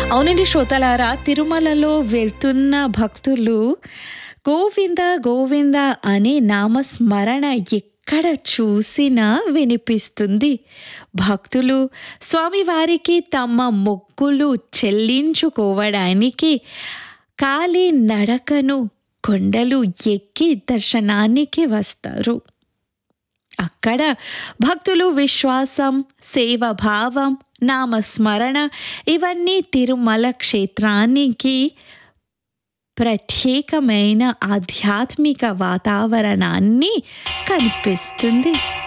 అవునండి శ్రోతలారా, తిరుమలలో వెళ్తున్న భక్తులు గోవింద గోవింద అనే నామస్మరణ ఎక్కడ చూసినా వినిపిస్తుంది. భక్తులు స్వామివారికి తమ మొక్కులు చెల్లించుకోవడానికి కాలి నడకను కొండలు ఎక్కి దర్శనానికి వస్తారు. అక్కడ భక్తులు విశ్వాసం, సేవాభావం, నామస్మరణ ఇవన్నీ తిరుమల క్షేత్రానికి ప్రత్యేకమైన ఆధ్యాత్మిక వాతావరణాన్ని కనిపిస్తుంది.